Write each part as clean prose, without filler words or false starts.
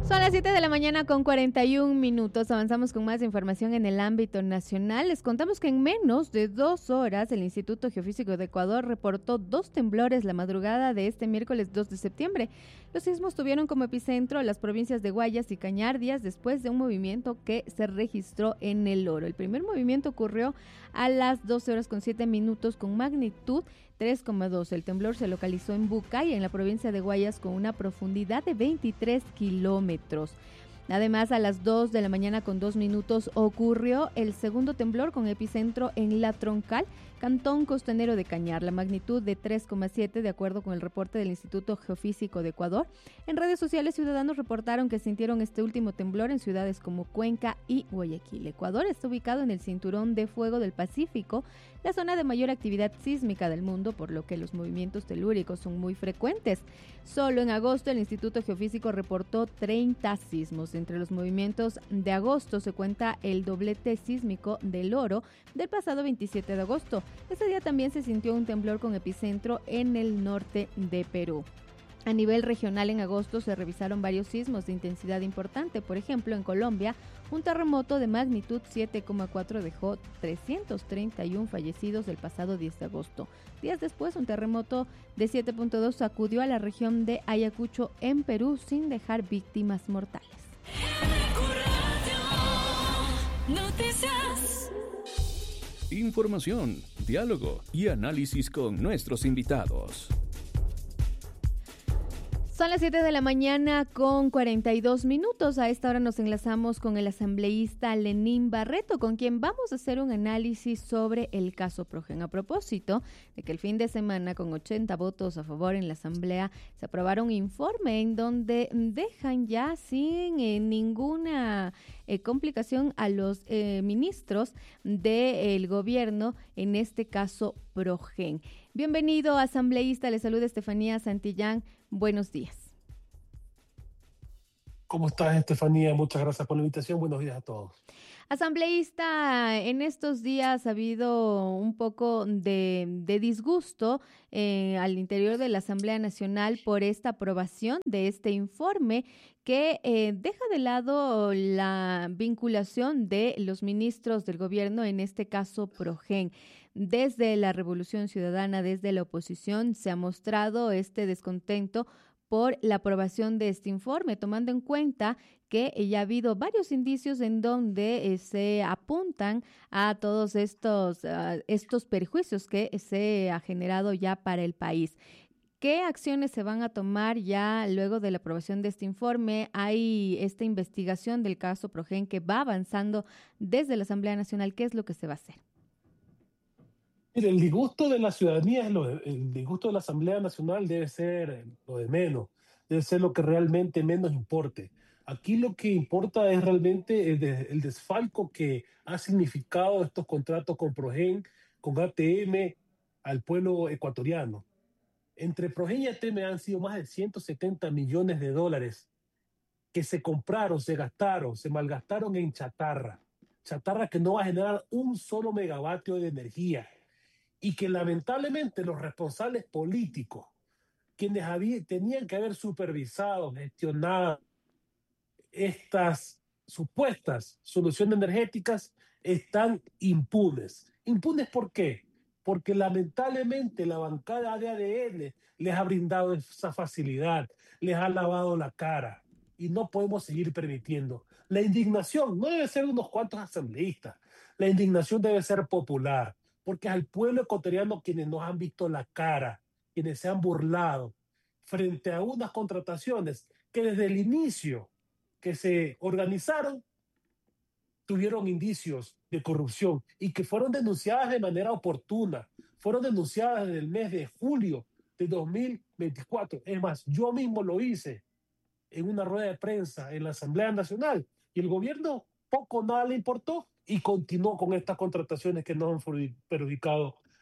Son las 7 de la mañana con 41 minutos. Avanzamos con más información en el ámbito nacional. Les contamos que en menos de 2 horas el Instituto Geofísico de Ecuador reportó 2 temblores la madrugada de este miércoles 2 de septiembre. Los sismos tuvieron como epicentro las provincias de Guayas y Cañar días después de un movimiento que se registró en El Oro. El primer movimiento ocurrió a las 12 horas con 7 minutos con magnitud 3,2. El temblor se localizó en Bucay, en la provincia de Guayas, con una profundidad de 23 kilómetros. Además, a las 2 de la mañana con 2 minutos ocurrió el segundo temblor con epicentro en La Troncal, cantón costanero de Cañar, la magnitud de 3,7 de acuerdo con el reporte del Instituto Geofísico de Ecuador. En redes sociales, ciudadanos reportaron que sintieron este último temblor en ciudades como Cuenca y Guayaquil. Ecuador está ubicado en el cinturón de fuego del Pacífico, la zona de mayor actividad sísmica del mundo, por lo que los movimientos telúricos son muy frecuentes. Solo en agosto el Instituto Geofísico reportó 30 sismos. Entre los movimientos de agosto se cuenta el doblete sísmico del Oro del pasado 27 de agosto. Ese día también se sintió un temblor con epicentro en el norte de Perú. A nivel regional, en agosto se revisaron varios sismos de intensidad importante. Por ejemplo, en Colombia, un terremoto de magnitud 7,4 dejó 331 fallecidos el pasado 10 de agosto. Días después, un terremoto de 7,2 sacudió a la región de Ayacucho en Perú sin dejar víctimas mortales. Información, diálogo y análisis con nuestros invitados. Son las 7 de la mañana con 42 minutos. A esta hora nos enlazamos con el asambleísta Lenín Barreto, con quien vamos a hacer un análisis sobre el caso Progen. A propósito de que el fin de semana, con 80 votos a favor en la asamblea, se aprobaron un informe en donde dejan ya sin ninguna complicación a los ministros del gobierno, en este caso Progen. Bienvenido, asambleísta. Le saluda Estefanía Santillán. Buenos días. ¿Cómo estás, Estefanía? Muchas gracias por la invitación. Buenos días a todos. Asambleísta, en estos días ha habido un poco de disgusto al interior de la Asamblea Nacional por esta aprobación de este informe que deja de lado la vinculación de los ministros del gobierno, en este caso Progen. Desde la Revolución Ciudadana, desde la oposición, se ha mostrado este descontento por la aprobación de este informe, tomando en cuenta que ya ha habido varios indicios en donde se apuntan a todos estos perjuicios que se ha generado ya para el país. ¿Qué acciones se van a tomar ya luego de la aprobación de este informe? Hay esta investigación del caso Progen que va avanzando desde la Asamblea Nacional. ¿Qué es lo que se va a hacer? Mire, el disgusto de la ciudadanía el disgusto de la Asamblea Nacional debe ser lo de menos, debe ser lo que realmente menos importe. Aquí lo que importa es realmente el desfalco que ha significado estos contratos con Progen, con ATM, al pueblo ecuatoriano. Entre Progen y ATM han sido más de 170 millones de dólares que se compraron, se gastaron, se malgastaron en chatarra. Chatarra que no va a generar un solo megavatio de energía. Y que lamentablemente los responsables políticos, quienes tenían que haber supervisado, gestionado estas supuestas soluciones energéticas, están impunes. ¿Impunes por qué? Porque lamentablemente la bancada de ADN les ha brindado esa facilidad, les ha lavado la cara y no podemos seguir permitiendo. La indignación no debe ser de unos cuantos asambleístas, la indignación debe ser popular, porque es al pueblo ecuatoriano quienes nos han visto la cara, quienes se han burlado frente a unas contrataciones que desde el inicio que se organizaron tuvieron indicios de corrupción y que fueron denunciadas de manera oportuna, fueron denunciadas en el mes de julio de 2024. Es más, yo mismo lo hice en una rueda de prensa en la Asamblea Nacional y el gobierno poco o nada le importó y continuó con estas contrataciones que no han perjudicado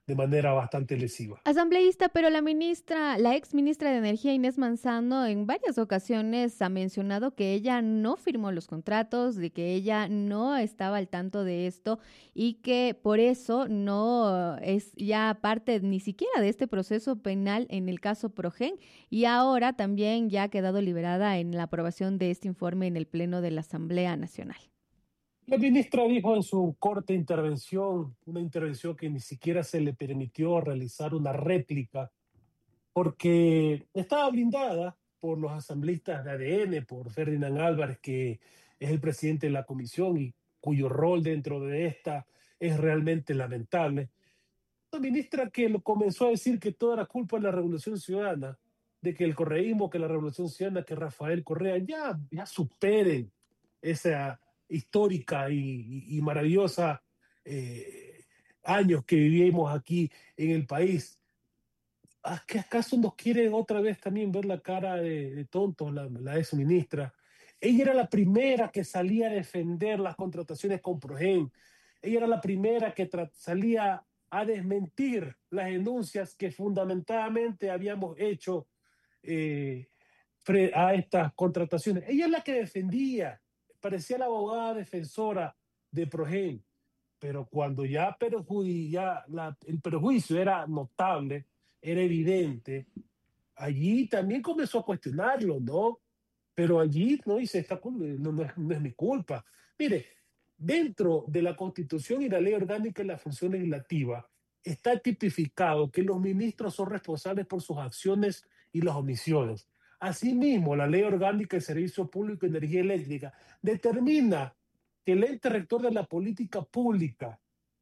de manera bastante lesiva. Asambleísta, pero la ex ministra de Energía, Inés Manzano, en varias ocasiones ha mencionado que ella no firmó los contratos, de que ella no estaba al tanto de esto y que por eso no es ya parte ni siquiera de este proceso penal en el caso Progen, y ahora también ya ha quedado liberada en la aprobación de este informe en el Pleno de la Asamblea Nacional. La ministra dijo en su corta intervención, una intervención que ni siquiera se le permitió realizar una réplica, porque estaba blindada por los asambleístas de ADN, por Ferdinand Álvarez, que es el presidente de la comisión y cuyo rol dentro de esta es realmente lamentable. Una ministra que lo comenzó a decir que toda la culpa de la Revolución Ciudadana, de que el correísmo, que la Revolución Ciudadana, que Rafael Correa, ya superen esa histórica y maravillosa eh, años que vivimos aquí en el país. ¿Qué acaso nos quiere otra vez también ver la cara de tontos la ex ministra? Ella era la primera que salía a defender las contrataciones con Progen. Ella era la primera que salía a desmentir las denuncias que fundamentalmente habíamos hecho eh, a estas contrataciones. Ella es la que defendía, parecía la abogada defensora de Progen, pero cuando el perjuicio era notable, era evidente, allí también comenzó a cuestionarlo, ¿no? Pero allí no dice, no es mi culpa. Mire, dentro de la Constitución y la Ley Orgánica de la Función Legislativa está tipificado que los ministros son responsables por sus acciones y las omisiones. Asimismo, la Ley Orgánica del Servicio Público de Energía Eléctrica determina que el ente rector de la política pública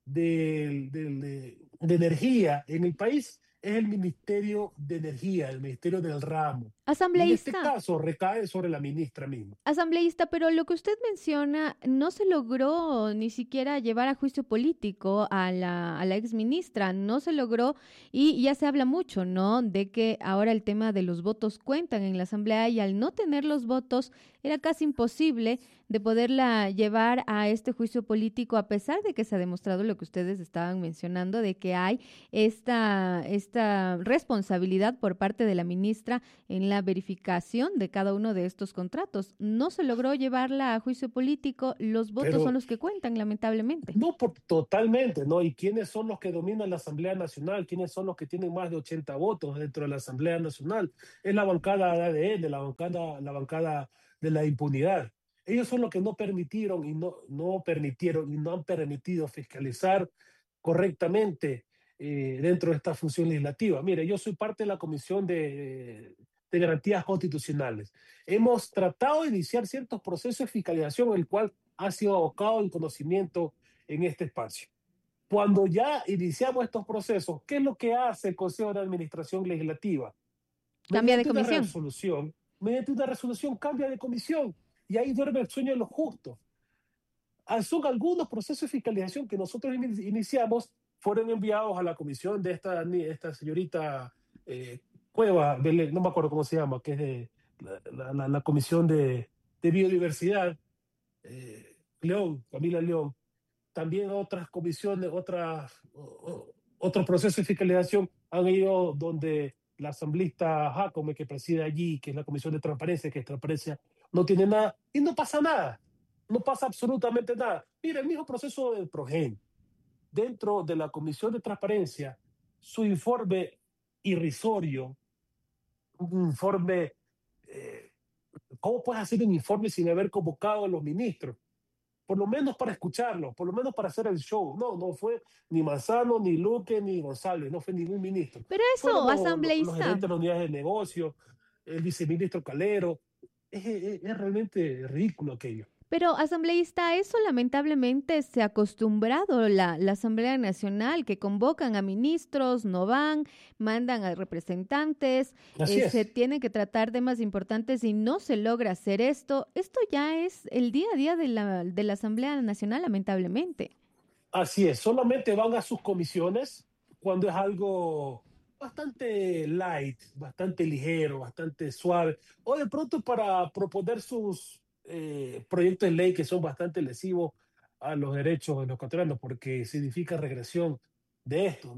de energía en el país es el Ministerio de Energía, el Ministerio del Ramo. Y en este Asambleísta. caso recae sobre la ministra misma. Asambleísta, pero lo que usted menciona no se logró ni siquiera llevar a juicio político a la ex ministra, no se logró y ya se habla mucho, ¿no? De que ahora el tema de los votos cuentan en la Asamblea y al no tener los votos era casi imposible de poderla llevar a este juicio político, a pesar de que se ha demostrado lo que ustedes estaban mencionando, de que hay esta responsabilidad por parte de la ministra en la verificación de cada uno de estos contratos. No se logró llevarla a juicio político, los votos son Pero los que cuentan, lamentablemente. no totalmente, ¿no? ¿Y quiénes son los que dominan la Asamblea Nacional? ¿Quiénes son los que tienen más de 80 votos dentro de la Asamblea Nacional? Es la bancada de ADN, la bancada de la impunidad. Ellos son los que no permitieron no permitieron y no han permitido fiscalizar correctamente dentro de esta función legislativa. Mire, yo soy parte de la Comisión de Garantías Constitucionales. Hemos tratado de iniciar ciertos procesos de fiscalización, el cual ha sido abocado en conocimiento en este espacio. Cuando ya iniciamos estos procesos, ¿qué es lo que hace el Consejo de Administración Legislativa? Cambia de Mediante una comisión. resolución, mediante una resolución cambia de comisión y ahí duerme el sueño de los justos. Son algunos procesos de fiscalización que nosotros iniciamos, fueron enviados a la comisión de esta señorita Cueva, no me acuerdo cómo se llama, que es de la comisión de biodiversidad, León, Camila León. También otras comisiones, otros procesos de fiscalización han ido donde la asambleísta Jacome, que preside allí, que es la Comisión de Transparencia, que es transparencia, no tiene nada y no pasa nada. No pasa absolutamente nada. Mira, el mismo proceso del Progen, dentro de la Comisión de Transparencia, su informe irrisorio, un informe, eh, ¿cómo puedes hacer un informe sin haber convocado a los ministros? Por lo menos para escucharlo, por lo menos para hacer el show. No fue ni Manzano, ni Luque, ni González, no fue ningún ministro. Pero Fueron eso, los asambleísta. gerentes de las unidades de negocio, el viceministro Calero. Es realmente ridículo aquello. Pero, asambleísta, eso lamentablemente se ha acostumbrado la Asamblea Nacional, que convocan a ministros, no van, mandan a representantes, Así se es. tiene que tratar temas importantes y no se logra hacer esto. Esto ya es el día a día de la Asamblea Nacional, lamentablemente. Así es, solamente van a sus comisiones cuando es algo bastante light, bastante ligero, bastante suave, o de pronto para proponer sus proyectos de ley que son bastante lesivos a los derechos de los ecuatorianos, porque significa regresión de estos, ¿no?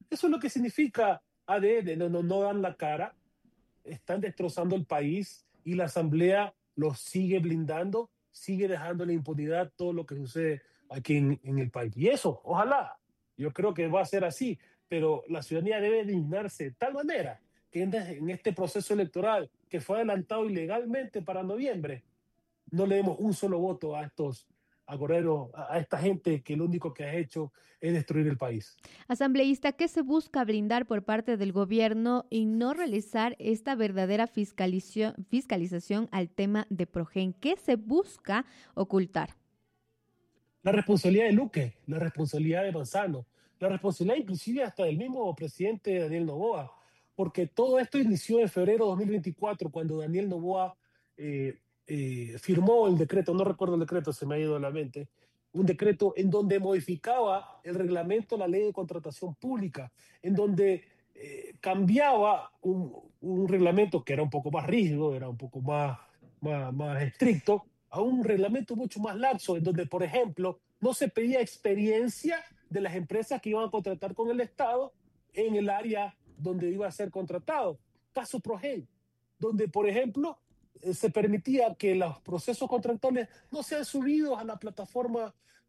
Eso es lo que significa ADN, no dan la cara, están destrozando el país y la Asamblea los sigue blindando, sigue dejando la impunidad todo lo que sucede aquí en el país. Y eso, ojalá, yo creo que va a ser así, pero la ciudadanía debe dignarse de tal manera que en este proceso electoral que fue adelantado ilegalmente para noviembre, no le demos un solo voto a estos agoreros, a esta gente que lo único que ha hecho es destruir el país. Asambleísta, ¿qué se busca blindar por parte del gobierno y no realizar esta verdadera fiscalización al tema de Progen? ¿Qué se busca ocultar? La responsabilidad de Luque, la responsabilidad de Manzano, la responsabilidad inclusive hasta del mismo presidente Daniel Noboa, porque todo esto inició en febrero de 2024, cuando Daniel Noboa firmó el decreto, no recuerdo el decreto, se me ha ido de la mente, un decreto en donde modificaba el reglamento, la ley de contratación pública, en donde cambiaba un reglamento que era un poco más rígido, era un poco más estricto, a un reglamento mucho más laxo, en donde, por ejemplo, no se pedía experiencia de las empresas que iban a contratar con el Estado en el área donde iba a ser contratado. Caso Progen, donde, por ejemplo, se permitía que los procesos contractuales no sean subidos a la plataforma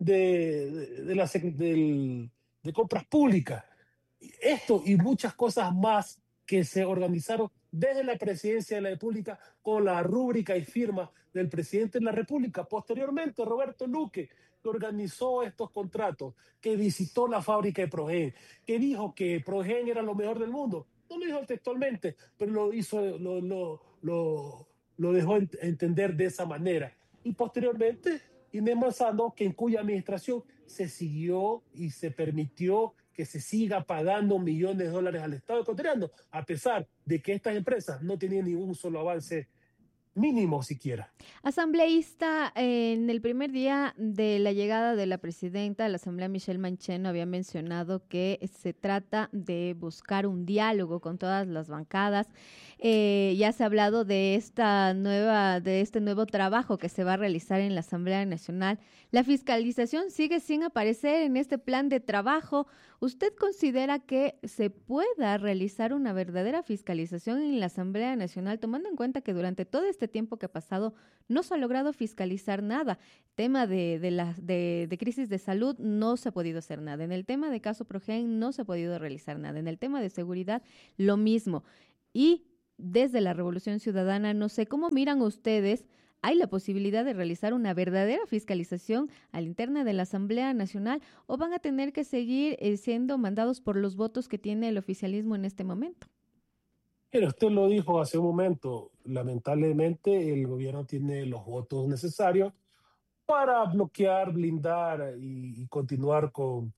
de compras públicas. Esto y muchas cosas más que se organizaron desde la presidencia de la República con la rúbrica y firma del presidente de la República. Posteriormente, Roberto Luque, que organizó estos contratos, que visitó la fábrica de Progen, que dijo que Progen era lo mejor del mundo. No lo dijo textualmente, pero lo hizo, lo dejó entender de esa manera. Y posteriormente, Inés Manzano, que en cuya administración se siguió y se permitió que se siga pagando millones de dólares al Estado ecuatoriano, a pesar de que estas empresas no tenían ningún solo avance mínimo siquiera. Asambleísta, en el primer día de la llegada de la presidenta de la Asamblea, Michelle Mancheno, había mencionado que se trata de buscar un diálogo con todas las bancadas. Ya se ha hablado de este nuevo trabajo que se va a realizar en la Asamblea Nacional. La fiscalización sigue sin aparecer en este plan de trabajo. ¿Usted considera que se pueda realizar una verdadera fiscalización en la Asamblea Nacional, tomando en cuenta que durante todo este tiempo que ha pasado no se ha logrado fiscalizar nada? Tema de crisis de salud no se ha podido hacer nada. En el tema de caso Progen no se ha podido realizar nada. En el tema de seguridad, lo mismo. Y desde la Revolución Ciudadana, no sé cómo miran ustedes. ¿Hay la posibilidad de realizar una verdadera fiscalización a la interna de la Asamblea Nacional o van a tener que seguir siendo mandados por los votos que tiene el oficialismo en este momento? Pero usted lo dijo hace un momento, lamentablemente el gobierno tiene los votos necesarios para bloquear, blindar y continuar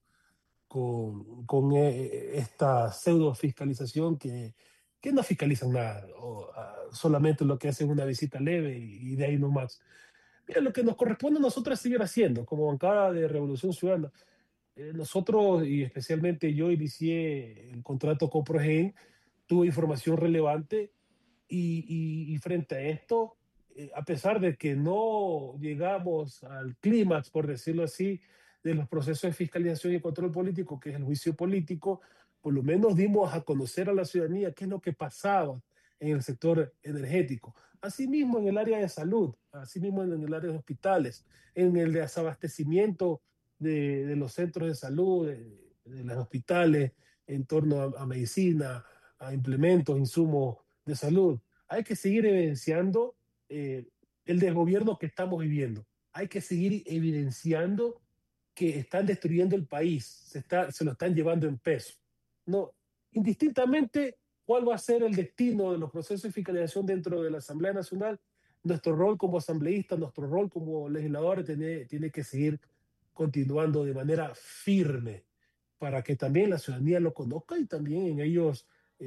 con esta pseudo fiscalización que no fiscalizan nada, solamente lo que hacen una visita leve y de ahí no más. Mira, lo que nos corresponde a nosotros es seguir haciendo, como bancada de Revolución Ciudadana. Nosotros, y especialmente yo, inicié el contrato con Progen, tuve información relevante y frente a esto, a pesar de que no llegamos al clímax, por decirlo así, de los procesos de fiscalización y control político, que es el juicio político, por lo menos dimos a conocer a la ciudadanía qué es lo que pasaba en el sector energético. Asimismo en el área de salud, asimismo en el área de hospitales, en el desabastecimiento de los centros de salud, de los hospitales, en torno a medicina, a implementos, insumos de salud. Hay que seguir evidenciando el desgobierno que estamos viviendo. Hay que seguir evidenciando que están destruyendo el país, se lo están llevando en peso. No, indistintamente cuál va a ser el destino de los procesos de fiscalización dentro de la Asamblea Nacional, nuestro rol como asambleístas, nuestro rol como legisladores tiene que seguir continuando de manera firme para que también la ciudadanía lo conozca y también en ellos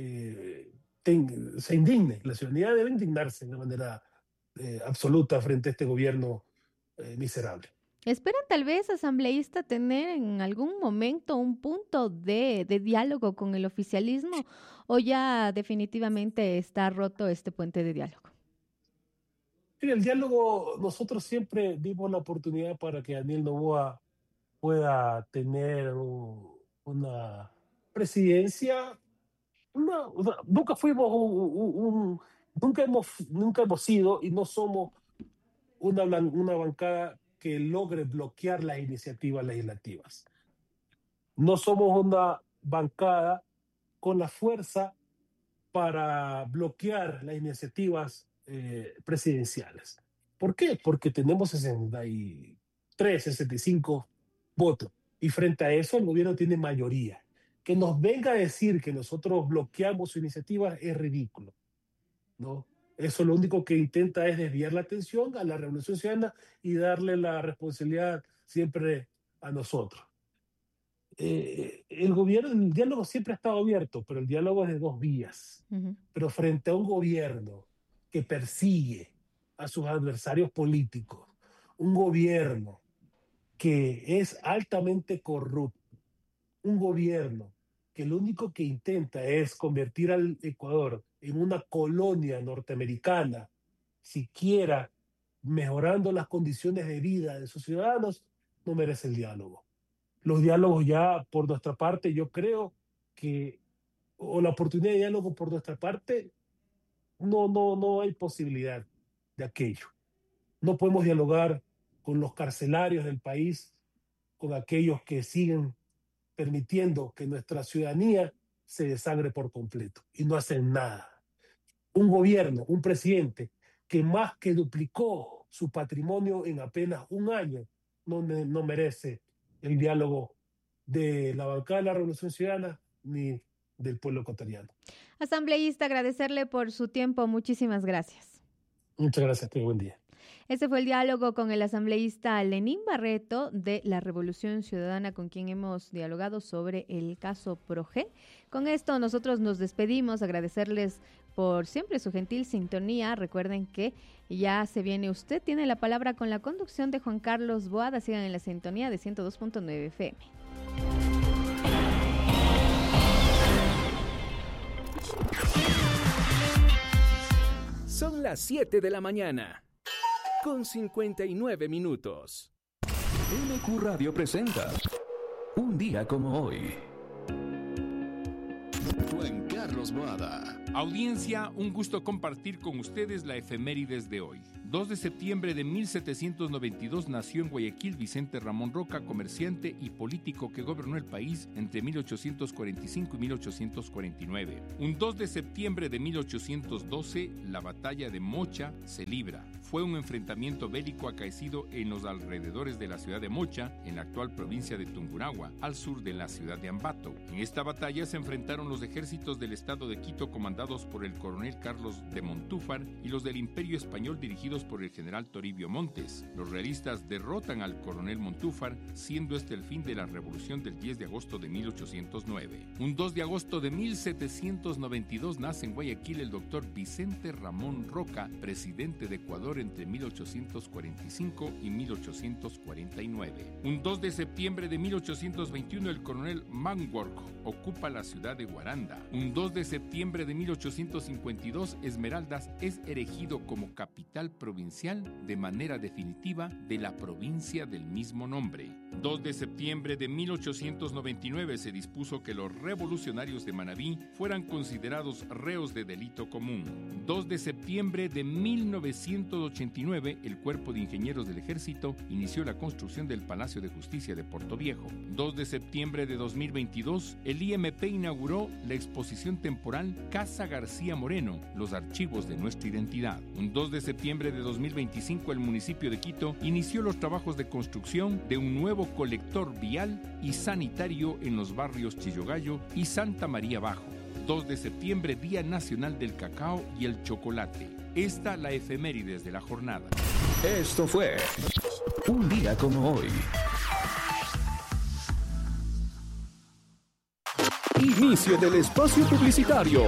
se indigne. La ciudadanía debe indignarse de manera absoluta frente a este gobierno miserable. ¿Esperan tal vez, asambleísta, tener en algún momento un punto de diálogo con el oficialismo o ya definitivamente está roto este puente de diálogo? En el diálogo nosotros siempre dimos la oportunidad para que Daniel Noboa pueda tener una presidencia, no, o sea, nunca fuimos nunca hemos sido y no somos una bancada que logre bloquear las iniciativas legislativas. No somos una bancada con la fuerza para bloquear las iniciativas presidenciales. ¿Por qué? Porque tenemos 63, 65 votos. Y frente a eso el gobierno tiene mayoría. Que nos venga a decir que nosotros bloqueamos su iniciativa es ridículo, ¿no? Eso lo único que intenta es desviar la atención a la Revolución Ciudadana y darle la responsabilidad siempre a nosotros. El diálogo siempre ha estado abierto, pero el diálogo es de dos vías. Pero frente a un gobierno que persigue a sus adversarios políticos, un gobierno que es altamente corrupto, un gobierno que lo único que intenta es convertir al Ecuador en una colonia norteamericana, siquiera mejorando las condiciones de vida de sus ciudadanos, no merece el diálogo. Los diálogos ya por nuestra parte, yo creo que, o la oportunidad de diálogo por nuestra parte, no hay posibilidad de aquello. No podemos dialogar con los carcelarios del país, con aquellos que siguen permitiendo que nuestra ciudadanía se desangre por completo y no hacen nada. Un gobierno, un presidente que más que duplicó su patrimonio en apenas un año, no merece el diálogo de la bancada de la Revolución Ciudadana ni del pueblo ecuatoriano. Asambleísta, agradecerle por su tiempo. Muchísimas gracias. Muchas gracias, buen día. Este fue el diálogo con el asambleísta Lenín Barreto de la Revolución Ciudadana, con quien hemos dialogado sobre el caso Proge. Con esto nosotros nos despedimos, agradecerles por siempre su gentil sintonía. Recuerden que ya se viene Usted Tiene la Palabra con la conducción de Juan Carlos Boada. Sigan en la sintonía de 102.9 FM. Son las 7 de la mañana, con 59 minutos. MQ Radio presenta Un día como hoy. Juan Carlos Boada. Audiencia, un gusto compartir con ustedes la efemérides de hoy. 2 de septiembre de 1792 nació en Guayaquil Vicente Ramón Roca, comerciante y político que gobernó el país entre 1845 y 1849. Un 2 de septiembre de 1812, la batalla de Mocha se libra. Fue un enfrentamiento bélico acaecido en los alrededores de la ciudad de Mocha, en la actual provincia de Tungurahua, al sur de la ciudad de Ambato. En esta batalla se enfrentaron los ejércitos del estado de Quito comandados por el coronel Carlos de Montúfar y los del Imperio Español dirigidos por el general Toribio Montes. Los realistas derrotan al coronel Montúfar, siendo este el fin de la revolución del 10 de agosto de 1809. Un 2 de agosto de 1792 nace en Guayaquil el doctor Vicente Ramón Roca, presidente de Ecuador entre 1845 y 1849. Un 2 de septiembre de 1821 el coronel Manwork ocupa la ciudad de Guaranda. Un 2 de septiembre de 1852 Esmeraldas es erigido como capital provincial de manera definitiva de la provincia del mismo nombre. 2 de septiembre de 1899 se dispuso que los revolucionarios de Manabí fueran considerados reos de delito común. 2 de septiembre de 1989 el Cuerpo de Ingenieros del Ejército inició la construcción del Palacio de Justicia de Portoviejo. 2 de septiembre de 2022 el IMP inauguró la exposición temporal Casa García Moreno, los archivos de nuestra identidad. Un 2 de septiembre de 2025 el municipio de Quito inició los trabajos de construcción de un nuevo colector vial y sanitario en los barrios Chillogallo y Santa María Bajo. 2 de septiembre, Día Nacional del Cacao y el Chocolate. Esta la efemérides de la jornada. Esto fue Un día como hoy. Inicio del espacio publicitario.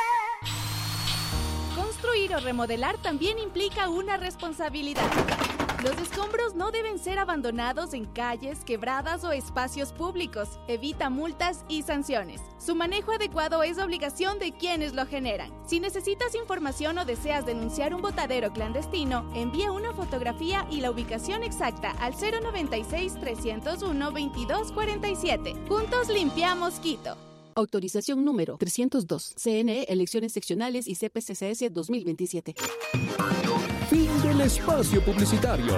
Construir o remodelar también implica una responsabilidad. Los escombros no deben ser abandonados en calles, quebradas o espacios públicos. Evita multas y sanciones. Su manejo adecuado es obligación de quienes lo generan. Si necesitas información o deseas denunciar un botadero clandestino, envía una fotografía y la ubicación exacta al 096-301-2247. Juntos limpiamos Quito. Autorización número 302. CNE, Elecciones Seccionales y CPCCS 2027. Fin del espacio publicitario.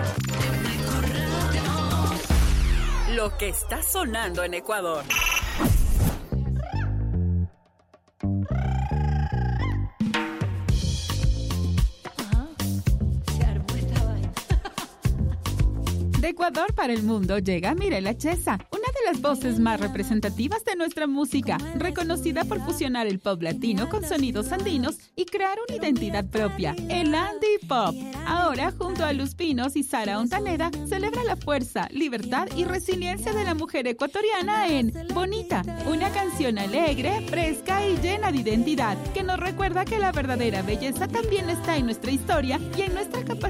Lo que está sonando en Ecuador. De Ecuador para el mundo llega Mirela Chesa, una de las voces más representativas de nuestra música, reconocida por fusionar el pop latino con sonidos andinos y crear una identidad propia, el Andy Pop. Ahora, junto a Luz Pinos y Sara Ontaneda, celebra la fuerza, libertad y resiliencia de la mujer ecuatoriana en Bonita, una canción alegre, fresca y llena de identidad, que nos recuerda que la verdadera belleza también está en nuestra historia y en nuestra capacidad